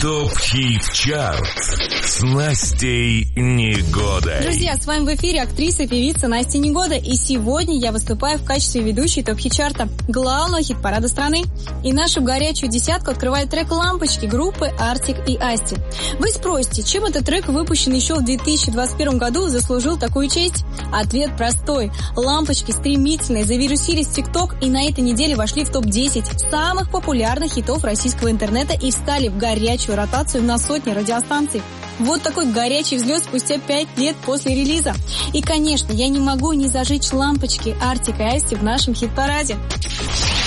ТОП-ХИТ-ЧАРТ с Настей Негодой. Друзья, с вами в эфире актриса и певица Настя Негода. И сегодня я выступаю в качестве ведущей ТОП-ХИТ-ЧАРТа, главного хит-парада страны. И нашу горячую десятку открывает трек «Лампочки» группы Артик и Асти. Вы спросите, чем этот трек, выпущенный еще в 2021 году, заслужил такую честь? Ответ простой. «Лампочки» стремительно завирусились в ТикТок и на этой неделе вошли в топ-10 самых популярных хитов российского интернета и встали в горячую ротацию на сотни радиостанций. Вот такой горячий взлет спустя 5 лет после релиза. И, конечно, я не могу не зажечь лампочки Артик и Асти в нашем хит-параде.